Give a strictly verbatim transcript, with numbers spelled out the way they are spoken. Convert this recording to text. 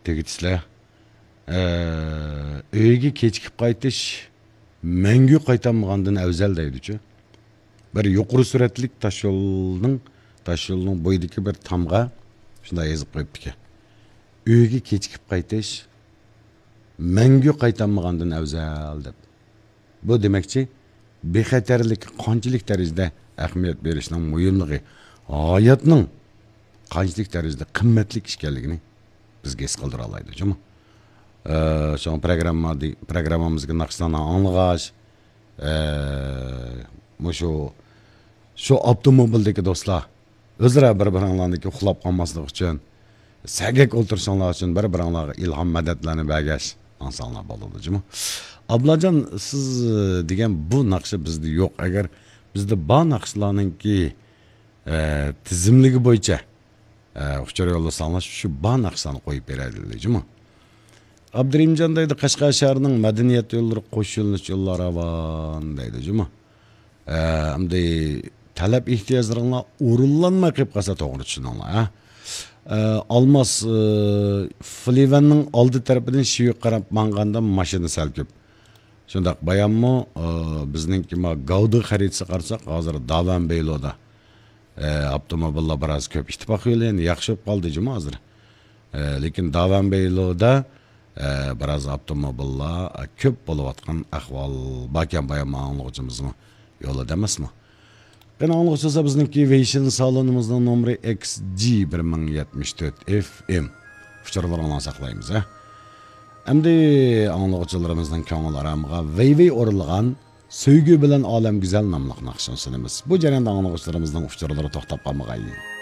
Tegitizlar. Uyga kechikib qaytish mangu qaytanmagandan afzal deydi-chi. Bir yuqori suratlik tash yo'lning tash yo'lning bo'yidagi bir tamga shunday yozib qo'yibdi. Uyga kechikib qaytish mangu qaytanmagandan afzal deb. Bu demakchi bexatarlik qanchalik darajada ahamiyat berishning muhimligi, hayotning qanchalik darajada qimmatli ekanligini bizga his qildira oladi, jumi. Ee, şu programma programmamızga naqshlarni anglag'ash, ee, şu şu avtomobildagi do'stlar o'zaro bir-biringlarniki uxlab qolmaslik uchun, sagak o'tirishinglar uchun bir-biringlarga ilhom madadlarni bergash insonlar bo'ladi, jumi. Ablajon, siz degan bu naqsha bizda yo'q. Agar bizda bu naqshlarningki e, tizimligi bo'yicha e, uçar yo'llasanlar, shu bu naqshlarni qo'yib beradi, jumi. Abdurahimjon deydi, Qashqar shahrining madaniyat yo'llari qo'shilinish yo'llari avan deydi, juma. Endi talab ehtiyojlaringlar o'rinlanmay qolib qolsa to'g'ri tushuninglar, ha. Almas Flivanning oldi tarafidan shiyoq qarab manganda mashina sal ko'p. Shundaq bayonmi bizningki ma Gavdi xaridasi qarsak, hozir Davanbeyloda avtomobillar biroz ko'p. Ittifoq yo'li endi yaxshi bo'lib qoldi, juma hozir. Lekin Davanbeyloda biraz avtomobillar ko'p bo'layotgan ahvol bakan bayan anglag'uchimizmi yo'lida emasmi? Qani anglag'uchisa bizningki Vision salonimizning nomeri X G bir ming yetmish to'rt F M. Uçurlarını saqlaymiz, ha. Endi anglag'uchilarimizning ko'ngillariga vey-vey o'rilgan Sevgi bilan olam güzel namliq naqshini sunamiz. Bu jarayonda anglag'uchilarimizning uçurlari to'xtab qolmag'ay.